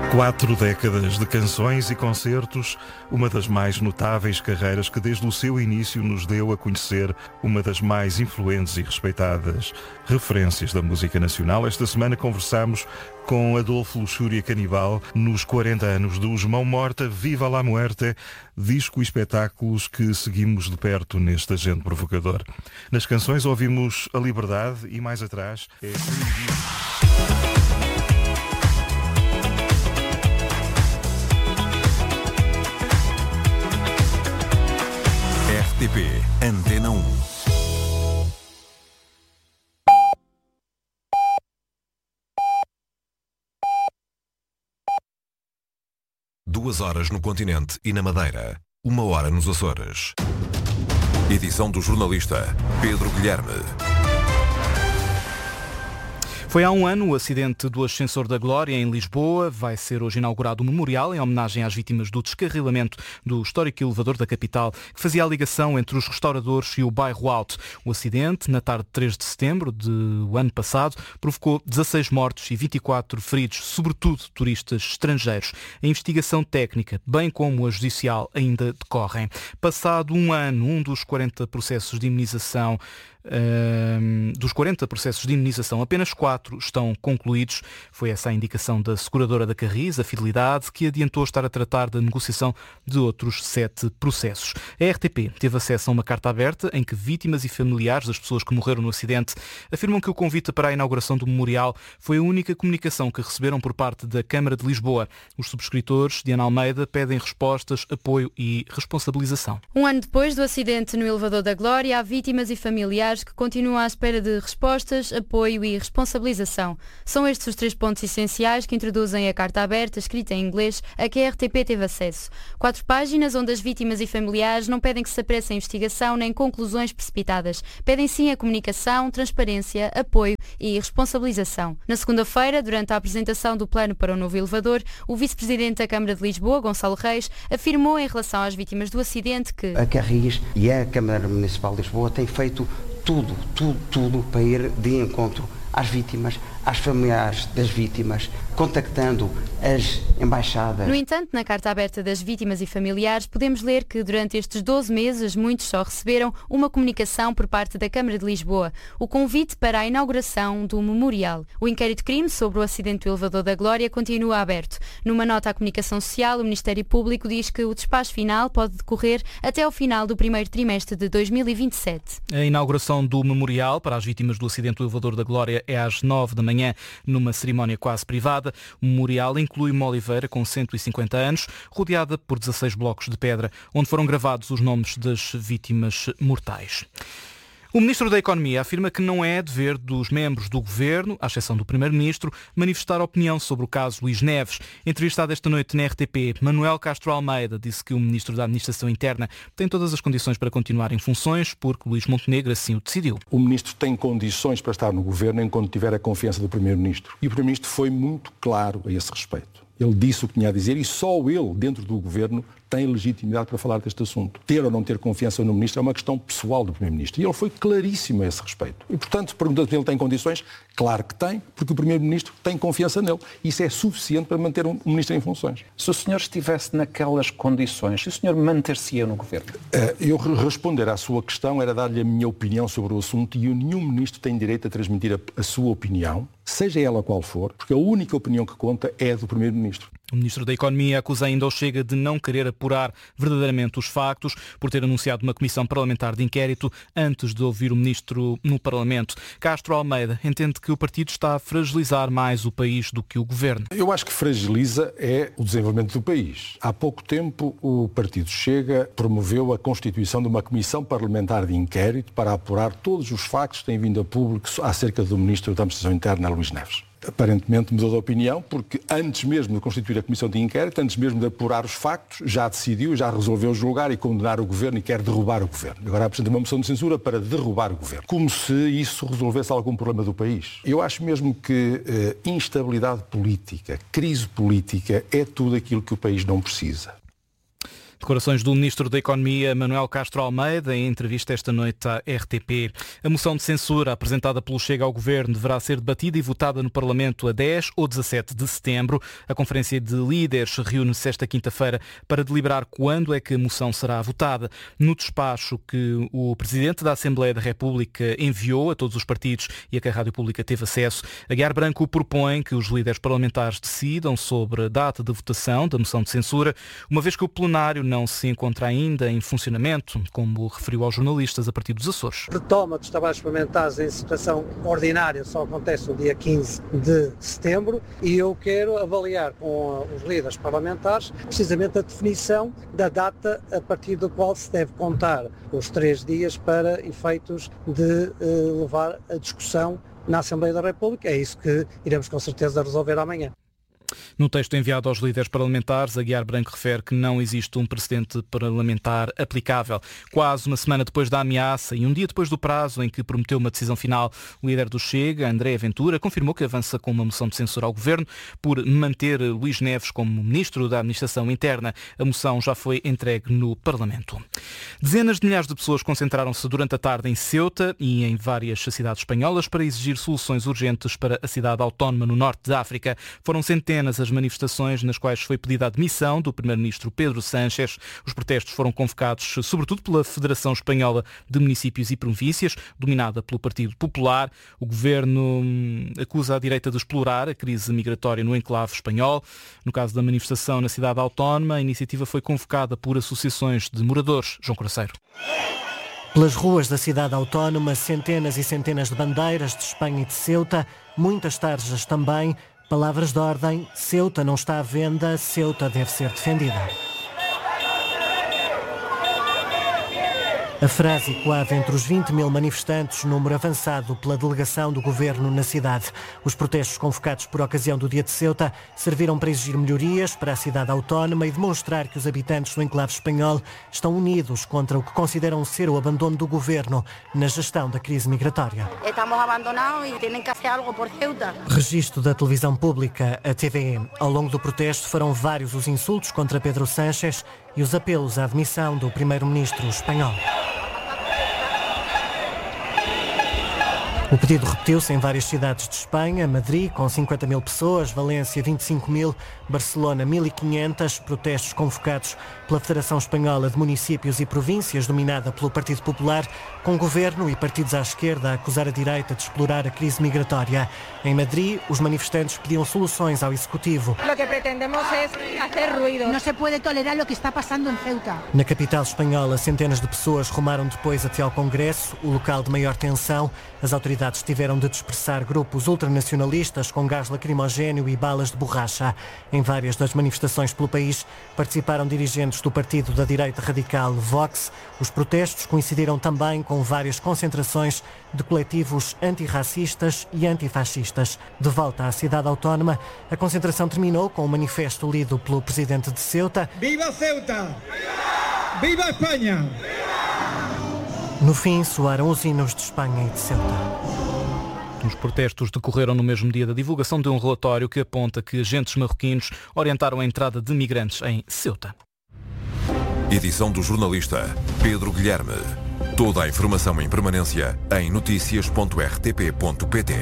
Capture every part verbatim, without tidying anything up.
Quatro décadas de canções e concertos, uma das mais notáveis carreiras que desde o seu início nos deu a conhecer uma das mais influentes e respeitadas referências da música nacional. Esta semana conversamos com Adolfo Luxúria Canibal nos quarenta anos do Mão Morta, Viva la Muerte, disco e espetáculos que seguimos de perto neste agente provocador. Nas canções ouvimos a liberdade e mais atrás é... R T P Antena um. Duas horas no continente e na Madeira. Uma hora nos Açores. Edição do jornalista Pedro Guilherme. Foi há um ano o acidente do Ascensor da Glória em Lisboa. Vai ser hoje inaugurado um memorial em homenagem às vítimas do descarrilamento do histórico elevador da capital, que fazia a ligação entre os restauradores e o bairro Alto. O acidente, na tarde de três de setembro do ano passado, provocou dezasseis mortos e vinte e quatro feridos, sobretudo turistas estrangeiros. A investigação técnica, bem como a judicial, ainda decorrem. Passado um ano, um dos quarenta processos de indemnização Uh, dos quarenta processos de indemnização, apenas quatro estão concluídos. Foi essa a indicação da seguradora da Carris, a Fidelidade, que adiantou estar a tratar da negociação de outros sete processos. A R T P teve acesso a uma carta aberta em que vítimas e familiares das pessoas que morreram no acidente afirmam que o convite para a inauguração do memorial foi a única comunicação que receberam por parte da Câmara de Lisboa. Os subscritores, Diana Almeida, pedem respostas, apoio e responsabilização. Um ano depois do acidente no elevador da Glória, há vítimas e familiares que continuam à espera de respostas, apoio e responsabilização. São estes os três pontos essenciais que introduzem a carta aberta, escrita em inglês, a que a R T P teve acesso. Quatro páginas onde as vítimas e familiares não pedem que se apresse a investigação nem conclusões precipitadas. Pedem sim a comunicação, transparência, apoio e responsabilização. Na segunda-feira, durante a apresentação do plano para o novo elevador, o vice-presidente da Câmara de Lisboa, Gonçalo Reis, afirmou em relação às vítimas do acidente que a Carris e a Câmara Municipal de Lisboa têm feito tudo, tudo, tudo para ir de encontro às vítimas, às familiares das vítimas, contactando as embaixadas. No entanto, na carta aberta das vítimas e familiares, podemos ler que durante estes doze meses muitos só receberam uma comunicação por parte da Câmara de Lisboa, o convite para a inauguração do memorial. O inquérito de crime sobre o acidente do elevador da Glória continua aberto. Numa nota à comunicação social, o Ministério Público diz que o despacho final pode decorrer até ao final do primeiro trimestre de dois mil e vinte e sete. A inauguração do memorial para as vítimas do acidente do elevador da Glória é às nove da manhã, numa cerimónia quase privada. O memorial inclui uma oliveira com cento e cinquenta anos, rodeada por dezasseis blocos de pedra, onde foram gravados os nomes das vítimas mortais. O Ministro da Economia afirma que não é dever dos membros do Governo, à exceção do Primeiro-Ministro, manifestar opinião sobre o caso Luís Neves. Entrevistado esta noite na R T P, Manuel Castro Almeida disse que o Ministro da Administração Interna tem todas as condições para continuar em funções, porque Luís Montenegro assim o decidiu. O Ministro tem condições para estar no Governo enquanto tiver a confiança do Primeiro-Ministro. E o Primeiro-Ministro foi muito claro a esse respeito. Ele disse o que tinha a dizer e só ele, dentro do Governo, tem legitimidade para falar deste assunto. Ter ou não ter confiança no Ministro é uma questão pessoal do Primeiro-Ministro. E ele foi claríssimo a esse respeito. E, portanto, perguntando se ele tem condições, claro que tem, porque o Primeiro-Ministro tem confiança nele. Isso é suficiente para manter um Ministro em funções. Se o senhor estivesse naquelas condições, o senhor manter-se-ia no Governo? Eu responder à sua questão era dar-lhe a minha opinião sobre o assunto e nenhum Ministro tem direito a transmitir a, a sua opinião, seja ela qual for, porque a única opinião que conta é a do Primeiro-Ministro. O Ministro da Economia acusa ainda o Chega de não querer apurar verdadeiramente os factos por ter anunciado uma comissão parlamentar de inquérito antes de ouvir o Ministro no Parlamento. Castro Almeida entende que o partido está a fragilizar mais o país do que o Governo. Eu acho que fragiliza é o desenvolvimento do país. Há pouco tempo o Partido Chega promoveu a constituição de uma comissão parlamentar de inquérito para apurar todos os factos que têm vindo a público acerca do Ministro da Administração Interna, Luís Neves. Aparentemente mudou de opinião, porque antes mesmo de constituir a comissão de inquérito, antes mesmo de apurar os factos, já decidiu, já resolveu julgar e condenar o Governo e quer derrubar o Governo. Agora apresenta uma moção de censura para derrubar o Governo. Como se isso resolvesse algum problema do país. Eu acho mesmo que eh, instabilidade política, crise política, é tudo aquilo que o país não precisa. Declarações do Ministro da Economia, Manuel Castro Almeida, em entrevista esta noite à R T P. A moção de censura apresentada pelo Chega ao Governo deverá ser debatida e votada no Parlamento a dez ou dezassete de setembro. A Conferência de Líderes reúne-se esta quinta-feira para deliberar quando é que a moção será votada. No despacho que o Presidente da Assembleia da República enviou a todos os partidos e a que a Rádio Pública teve acesso, Aguiar Branco propõe que os líderes parlamentares decidam sobre a data de votação da moção de censura, uma vez que o plenário não se encontra ainda em funcionamento, como referiu aos jornalistas a partir dos Açores. A retoma dos trabalhos parlamentares em situação ordinária só acontece no dia quinze de setembro e eu quero avaliar com os líderes parlamentares precisamente a definição da data a partir da qual se deve contar os três dias para efeitos de uh, levar a discussão na Assembleia da República. É isso que iremos com certeza resolver amanhã. No texto enviado aos líderes parlamentares, Aguiar Branco refere que não existe um precedente parlamentar aplicável. Quase uma semana depois da ameaça e um dia depois do prazo em que prometeu uma decisão final, o líder do Chega, André Ventura, confirmou que avança com uma moção de censura ao Governo por manter Luís Neves como Ministro da Administração Interna. A moção já foi entregue no Parlamento. Dezenas de milhares de pessoas concentraram-se durante a tarde em Ceuta e em várias cidades espanholas para exigir soluções urgentes para a cidade autónoma no norte da África. Foram centenas as manifestações nas quais foi pedida a demissão do primeiro-ministro Pedro Sánchez. Os protestos foram convocados sobretudo pela Federação Espanhola de Municípios e Províncias, dominada pelo Partido Popular. O governo acusa a direita de explorar a crise migratória no enclave espanhol. No caso da manifestação na cidade autónoma, a iniciativa foi convocada por associações de moradores. João Craceiro. Pelas ruas da cidade autónoma, centenas e centenas de bandeiras de Espanha e de Ceuta, muitas tarjas também. Palavras de ordem: Ceuta não está à venda, Ceuta deve ser defendida. A frase ecoava entre os vinte mil manifestantes, número avançado pela delegação do governo na cidade. Os protestos convocados por ocasião do Dia de Ceuta serviram para exigir melhorias para a cidade autónoma e demonstrar que os habitantes do enclave espanhol estão unidos contra o que consideram ser o abandono do governo na gestão da crise migratória. Estamos abandonados e têm que fazer algo por Ceuta. Registro da televisão pública, a T V E. Ao longo do protesto foram vários os insultos contra Pedro Sánchez e os apelos à admissão do primeiro-ministro espanhol. O pedido repetiu-se em várias cidades de Espanha: Madrid, com cinquenta mil pessoas, Valência, vinte e cinco mil, Barcelona, mil e quinhentos, protestos convocados pela Federação Espanhola de Municípios e Províncias, dominada pelo Partido Popular, com governo e partidos à esquerda a acusar a direita de explorar a crise migratória. Em Madrid, os manifestantes pediam soluções ao Executivo. O que pretendemos é fazer ruído. Não se pode tolerar o que está passando em Ceuta. Na capital espanhola, centenas de pessoas rumaram depois até ao Congresso, o local de maior tensão. As autoridades tiveram de dispersar grupos ultranacionalistas com gás lacrimogéneo e balas de borracha. Em várias das manifestações pelo país participaram dirigentes do partido da direita radical Vox. Os protestos coincidiram também com várias concentrações de coletivos antirracistas e antifascistas. De volta à cidade autónoma, a concentração terminou com um manifesto lido pelo presidente de Ceuta. Viva Ceuta! Viva Espanha! No fim, soaram os hinos de Espanha e de Ceuta. Os protestos decorreram no mesmo dia da divulgação de um relatório que aponta que agentes marroquinos orientaram a entrada de migrantes em Ceuta. Edição do jornalista Pedro Guilherme. Toda a informação em permanência em notícias ponto r t p ponto p t.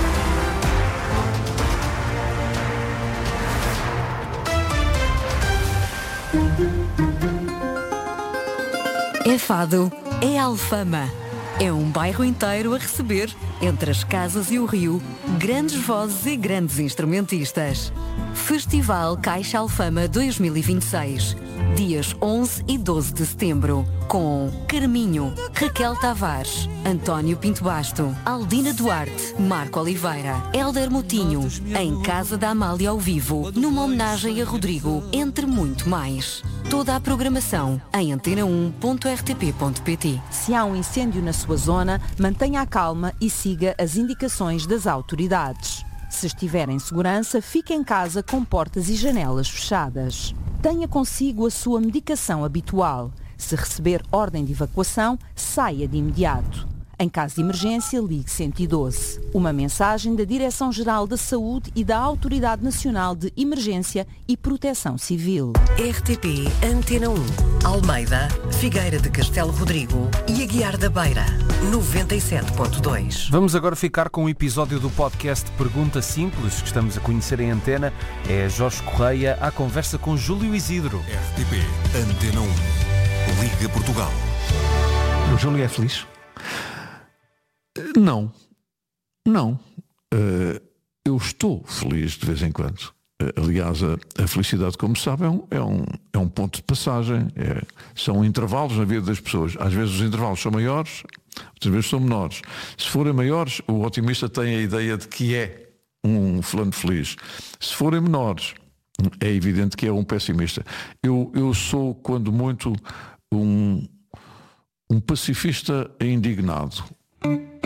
É Fado, é Alfama. É um bairro inteiro a receber, entre as casas e o rio, grandes vozes e grandes instrumentistas. Festival Caixa Alfama dois mil e vinte e seis. Dias onze e doze de setembro. Com Carminho, Raquel Tavares, António Pinto Basto, Aldina Duarte, Marco Oliveira, Hélder Moutinho, em Casa da Amália ao vivo, numa homenagem a Rodrigo, entre muito mais. Toda a programação em antena um ponto r t p ponto p t. Se há um incêndio na sua zona, mantenha a calma e siga as indicações das autoridades. Se estiver em segurança, fique em casa com portas e janelas fechadas. Tenha consigo a sua medicação habitual. Se receber ordem de evacuação, saia de imediato. Em caso de emergência, ligue cento e doze. Uma mensagem da Direção-Geral da Saúde e da Autoridade Nacional de Emergência e Proteção Civil. R T P Antena um, Almeida, Figueira de Castelo Rodrigo e Aguiar da Beira, noventa e sete ponto dois. Vamos agora ficar com um episódio do podcast Pergunta Simples, que estamos a conhecer em antena. É Jorge Correia à conversa com Júlio Isidro. R T P Antena um, Liga Portugal. O Júlio é feliz? Não, não. Uh, eu estou feliz de vez em quando. Uh, aliás, a, a felicidade, como sabem, é um, é um, é um ponto de passagem. É, são intervalos na vida das pessoas. Às vezes os intervalos são maiores, outras vezes são menores. Se forem maiores, o otimista tem a ideia de que é um fulano feliz. Se forem menores, é evidente que é um pessimista. Eu, eu sou, quando muito, um, um pacifista indignado.